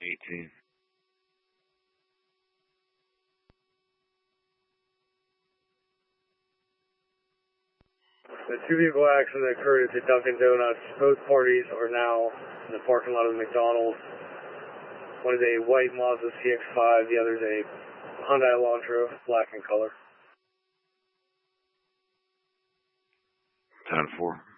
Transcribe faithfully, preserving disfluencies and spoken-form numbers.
eighteen. The two vehicle accident occurred at the Dunkin' Donuts. Both parties are now in the parking lot of the McDonald's. One is a white Mazda C X five, the other is a Hyundai Elantra, black in color. ten four.